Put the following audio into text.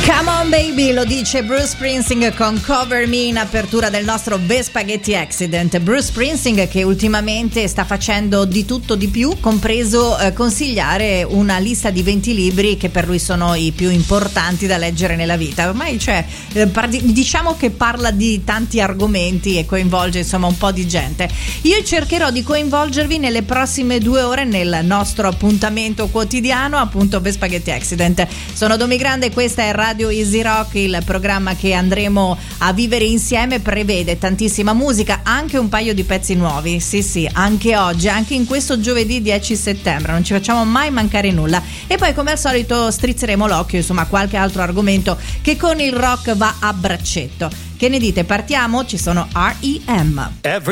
Come on baby, lo dice Bruce Springsteen con Cover Me in apertura del nostro Spaghetti Accident. Bruce Springsteen che ultimamente sta facendo di tutto di più, compreso consigliare una lista di 20 libri che per lui sono i più importanti da leggere nella vita. Ormai diciamo che parla di tanti argomenti e coinvolge insomma un po' di gente. Io cercherò di coinvolgervi nelle prossime 2 ore nel nostro appuntamento quotidiano, appunto Spaghetti Accident. Sono Domi Grande, questa è Radio Easy Rock, il programma che andremo a vivere insieme prevede tantissima musica, anche un paio di pezzi nuovi, sì, anche oggi, anche in questo giovedì 10 settembre, non ci facciamo mai mancare nulla. E poi come al solito strizzeremo l'occhio, insomma, a qualche altro argomento che con il rock va a braccetto. Che ne dite? Partiamo? Ci sono R.E.M.